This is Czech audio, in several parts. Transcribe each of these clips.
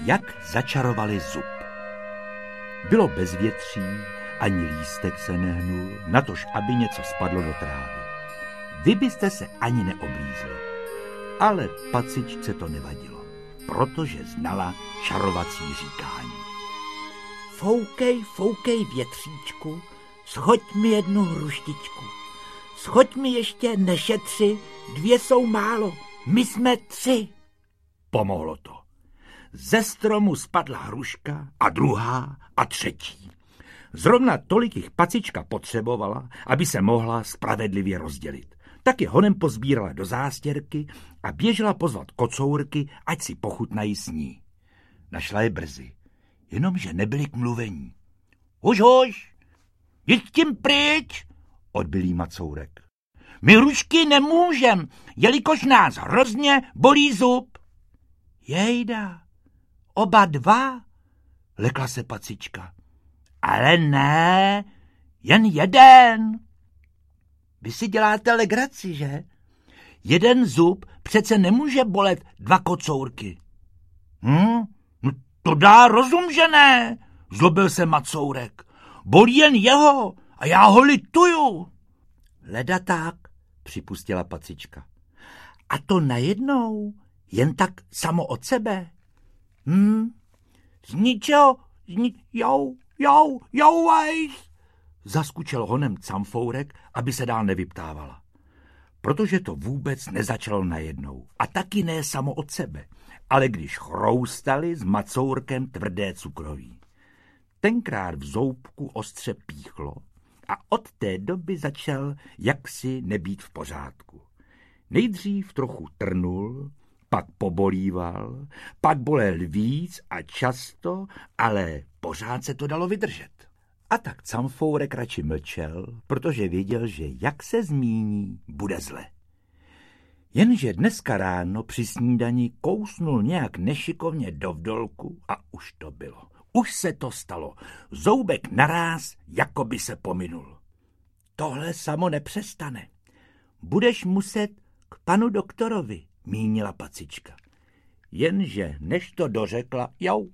jak začarovali zub. Bylo bezvětří, ani lístek se nehnul, natož aby něco spadlo do trávy. Vy byste se ani neoblízli. Ale Pacičce to nevadilo, protože znala čarovací říkání. Foukej, větříčku, schoď mi jednu hruštičku. Schoď mi ještě nešetři, 2 jsou málo, my jsme 3. Pomohlo to. Ze stromu spadla hruška a druhá a třetí. Zrovna tolik jich Pacička potřebovala, aby se mohla spravedlivě rozdělit. Tak je honem pozbírala do zástěrky a běžela pozvat kocourky, ať si pochutnají s ní. Našla je brzy, jenomže nebyli k mluvení. Už, jď tím pryč, odbyl jí Macourek. My hrušky nemůžem, jelikož nás hrozně bolí zub. Jejda, oba 2, lekla se Pacička. Ale ne, jen jeden. Vy si děláte legraci, že? Jeden zub přece nemůže bolet 2 kocourky. No to dá rozum, že ne, zlobil se Macourek. Bolí jen jeho a já ho lituju. Leda tak, připustila Pacička. A to najednou, jen tak samo od sebe. Z ničeho, vajs, zaskučel honem Camfourek, aby se dál nevyptávala. Protože to vůbec nezačalo najednou. A taky ne samo od sebe, ale když chroustali s Macourkem tvrdé cukroví. Tenkrát v zoubku ostře píchlo a od té doby začal jaksi nebýt v pořádku. Nejdřív trochu trnul, pak pobolíval, pak bolel víc a často, ale pořád se to dalo vydržet. A tak Camfourek radši mlčel, protože věděl, že jak se zmíní, bude zle. Jenže dneska ráno při snídani kousnul nějak nešikovně do vdolku a už to bylo. Už se to stalo. Zoubek naráz, jako by se pominul. Tohle samo nepřestane. Budeš muset k panu doktorovi, mínila Pacička. Jenže než to dořekla,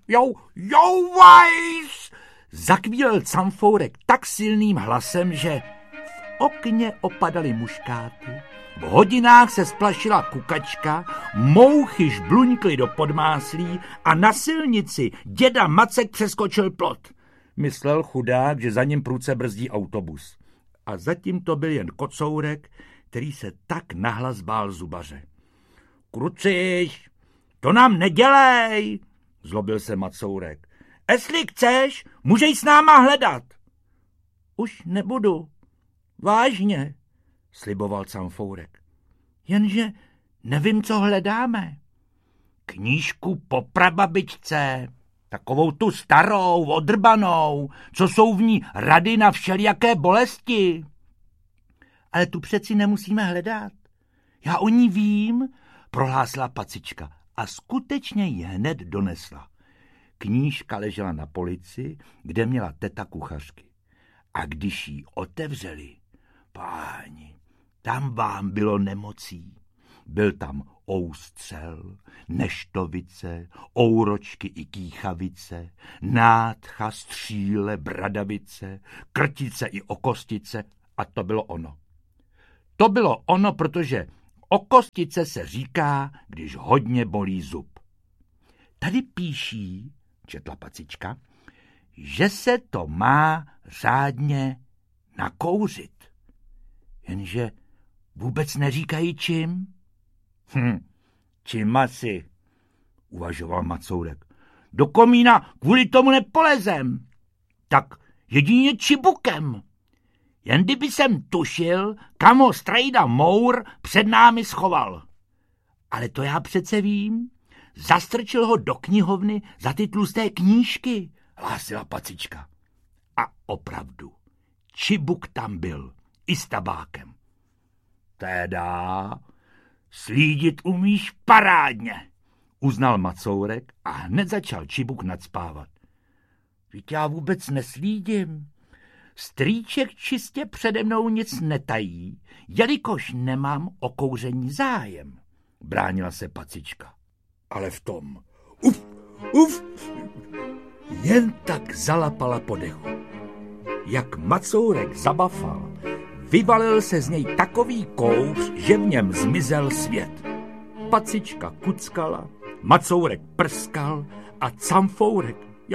vajs, zakvílel Camfourek tak silným hlasem, že v okně opadaly muškáty, v hodinách se splašila kukačka, mouchy žbluňkly do podmáslí a na silnici děda Macek přeskočil plot. Myslel chudák, že za ním prudce brzdí autobus. A zatím to byl jen Kocourek, který se tak nahlas bál zubaře. Kruciš, to nám nedělej, zlobil se Macourek. Jestli chceš, můžeš s náma hledat. Už nebudu, vážně, sliboval Camfourek. Jenže nevím, co hledáme. Knížku po prababičce, takovou tu starou, odrbanou, co jsou v ní rady na všelijaké bolesti. Ale tu přeci nemusíme hledat. Já o ní vím, prohlásila Pacička a skutečně ji hned donesla. Knížka ležela na polici, kde měla teta kuchařky. A když ji otevřeli, páni, tam vám bylo nemocí. Byl tam oustřel, neštovice, ouročky i kýchavice, nádcha, stříle, bradavice, krtice i okostice a to bylo ono. To bylo ono, protože okostice se říká, když hodně bolí zub. Tady píší, četla Pacička, že se to má řádně nakouřit. Jenže vůbec neříkají čím. Čím asi, uvažoval Macourek. Do komína kvůli tomu nepolezem. Tak jedině čibukem. Jen kdyby jsem tušil, kam ho strejda Mour před námi schoval. Ale to já přece vím. Zastrčil ho do knihovny za ty tlusté knížky, hlásila Pacička. A opravdu, čibuk tam byl, i s tabákem. Teda, slídit umíš parádně, uznal Macourek a hned začal čibuk nacpávat. Víte, já vůbec neslídím. Strýček čistě přede mnou nic netají, jelikož nemám o kouření zájem, bránila se Pacička. Ale v tom, uf. Jen tak zalapala po dechu. Jak Macourek zabafal, vyvalil se z něj takový kouř, že v něm zmizel svět. Pacička kuckala, Macourek prskal a Camfourek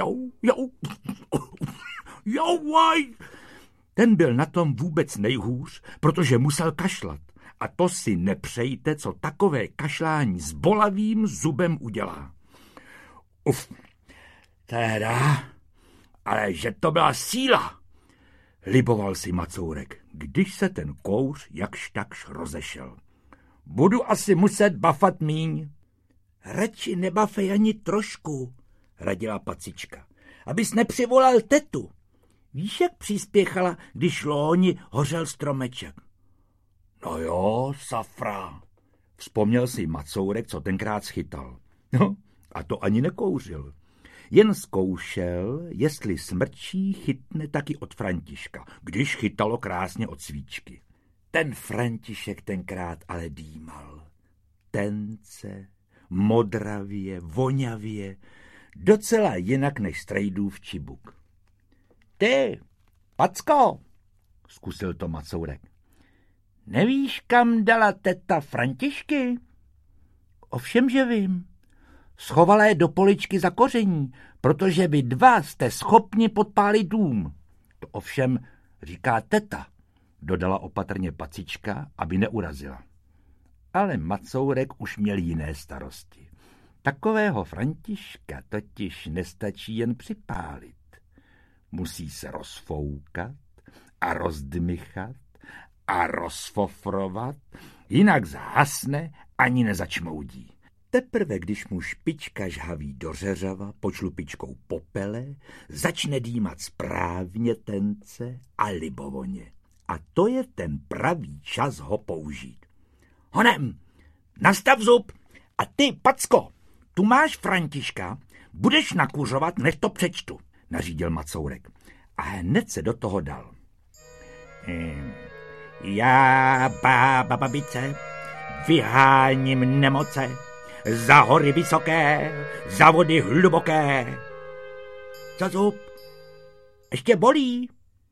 jouaj. Ten byl na tom vůbec nejhůř, protože musel kašlat. A to si nepřejte, co takové kašlání s bolavým zubem udělá. Uf, teda, ale že to byla síla, liboval si Macourek, když se ten kouř jakž takž rozešel. Budu asi muset bafat míň. Radši nebafej ani trošku, radila Pacička, abys nepřivolal tetu. Víš, jak přispěchala, když loni hořel stromeček? No jo, safra, vzpomněl si Macourek, co tenkrát schytal. No, a to ani nekouřil. Jen zkoušel, jestli smrčí chytne taky od Františka, když chytalo krásně od svíčky. Ten František tenkrát ale dýmal. Tence, modravě, vonavě, docela jinak než Strejdův čibuk. Ty, Packo, zkusil to Macourek. Nevíš, kam dala teta Františky? Ovšem, že vím. Schovala je do poličky za koření, protože vy dva jste schopni podpálit dům. To ovšem říká teta, dodala opatrně Pacička, aby neurazila. Ale Macourek už měl jiné starosti. Takového Františka totiž nestačí jen připálit. Musí se rozfoukat a rozdmychat a rozfofrovat, jinak zhasne ani nezačmoudí. Teprve, když mu špička žhaví do řeřava pod šlupičkou popele, začne dýmat správně tence a libovoně. A to je ten pravý čas ho použít. Honem, nastav zub a ty, Packo, tu máš Františka, budeš nakuřovat, než to přečtu, nařídil Macourek. A hned se do toho dal. Já, babice, vyháním nemoce, za hory vysoké, za vody hluboké. Za zub? Ještě bolí?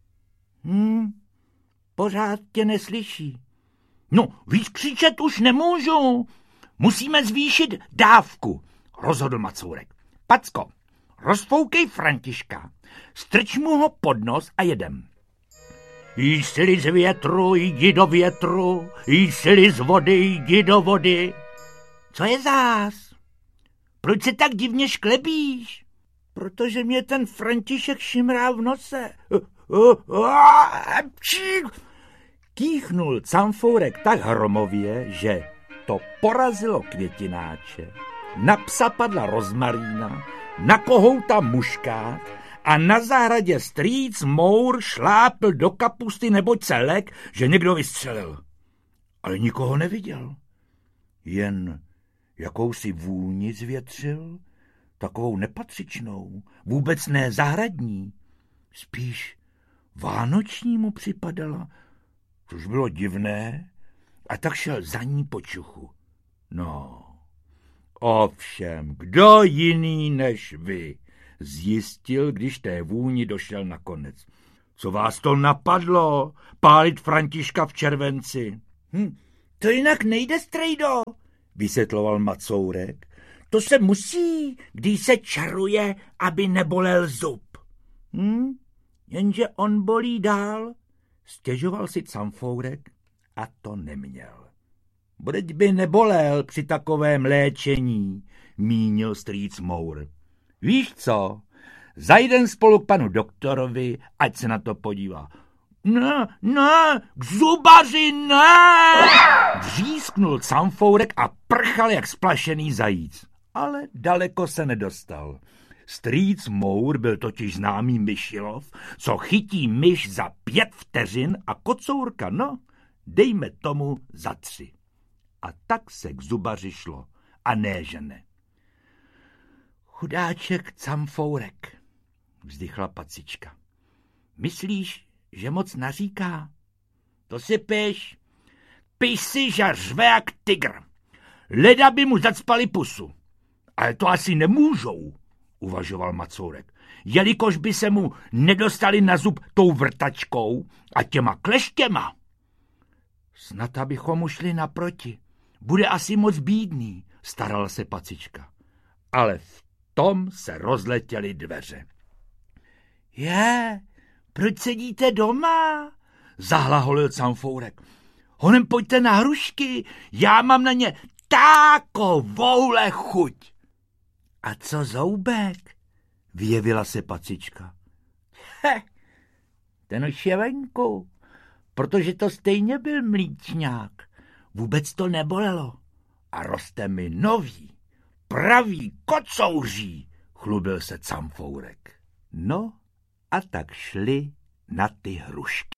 Pořád tě neslyší. No, víc křičet už nemůžu. Musíme zvýšit dávku, rozhodl Macourek. Packo, rozfoukej Františka, strč mu ho pod nos a jedem. Jí sily z větru, jdi do větru, jí sily z vody, jdi do vody. Co je zás? Proč se tak divně šklebíš? Protože mě ten František šimrá v nose. Kýchnul Camfourek tak hromově, že to porazilo květináče, na psa padla rozmarína, na kohouta muškát a na zahradě strýc Mour šlápl do kapusty, neboť se lek, že někdo vystřelil. Ale nikoho neviděl. Jen jakousi vůni zvětřil, takovou nepatřičnou, vůbec ne zahradní, spíš vánoční mu připadala, což bylo divné, a tak šel za ní po čuchu. No, ovšem, kdo jiný než vy, zjistil, když té vůni došel nakonec. Co vás to napadlo, pálit Františka v červenci? To jinak nejde, strejdo, vysvětloval Macourek. To se musí, když se čaruje, aby nebolel zub. Jenže on bolí dál, stěžoval si Camfourek a to neměl. Budeť by nebolel při takovém léčení, mínil strýc Mour. Víš co, zajdem spolu k panu doktorovi, ať se na to podívá. Ne, k zubaři, ne! Vřísknul Camfourek a prchal jak splašený zajíc. Ale daleko se nedostal. Strýc Mour byl totiž známý myšilov, co chytí myš za 5 vteřin a kocourka, dejme tomu za 3. A tak se k zubaři šlo, a ne že ne. Chudáček Camfourek, vzdychla Pacička. Myslíš, že moc naříká? To si piš. Piš si, že řve jak tygr. Leda by mu zacpali pusu. Ale to asi nemůžou, uvažoval Macourek, jelikož by se mu nedostali na zub tou vrtačkou a těma kleštěma. Snad abychom mu šli naproti. Bude asi moc bídný, starala se Pacička. Ale v tom se rozletěly dveře. Proč sedíte doma? Zahlaholil Canfourek. Honem pojďte na hrušky, já mám na ně takovouhle chuť. A co Zoubek? Vyjevila se Pacička. Ten už je venku, protože to stejně byl mlíčňák. Vůbec to nebolelo. A roste mi nový, pravý kocouří, chlubil se Canfourek. No a tak šli na ty hrušky.